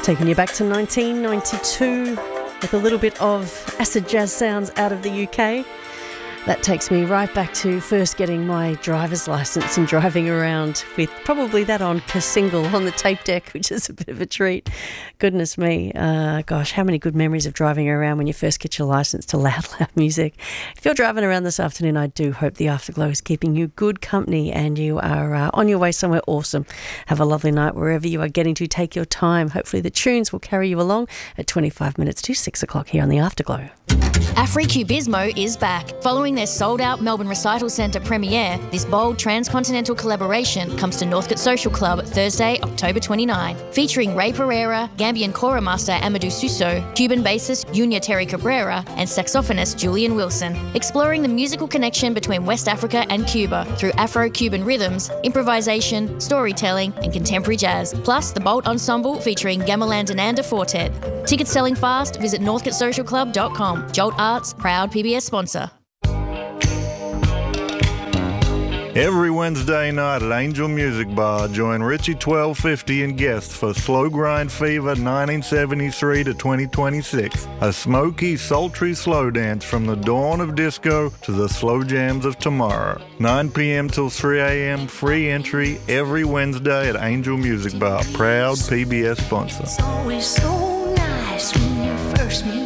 Taking you back to 1992 with a little bit of acid jazz sounds out of the UK. That takes me right back to first getting my driver's licence and driving around with probably that on single on the tape deck, which is a bit of a treat. Goodness me. Gosh, how many good memories of driving around when you first get your licence to loud music. If you're driving around this afternoon, I do hope the Afterglow is keeping you good company and you are on your way somewhere awesome. Have a lovely night wherever you are getting to. Take your time. Hopefully the tunes will carry you along at 25 minutes to 6 o'clock here on the Afterglow. AfriCubismo is back. Following their sold-out Melbourne Recital Centre premiere, this bold transcontinental collaboration comes to Northcote Social Club Thursday, October 29, featuring Ray Pereira, Gambian kora master Amadou Suso, Cuban bassist Yunya Terry Cabrera, and saxophonist Julian Wilson, exploring the musical connection between West Africa and Cuba through Afro-Cuban rhythms, improvisation, storytelling, and contemporary jazz, plus the Bolt Ensemble featuring Gamelan Ananda Fortet. Tickets selling fast, visit northcotesocialclub.com. Jolt Arts, proud PBS sponsor. Every Wednesday night at Angel Music Bar, join Richie 1250 and guests for Slow Grind Fever 1973 to 2026. A smoky, sultry slow dance from the dawn of disco to the slow jams of tomorrow. 9 p.m. till 3 a.m. Free entry every Wednesday at Angel Music Bar. Proud PBS sponsor. It's always so nice when you first meet.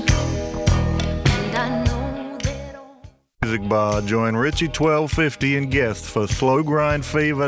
Music Bar, join Richie 1250 and guests for Slow Grind Fever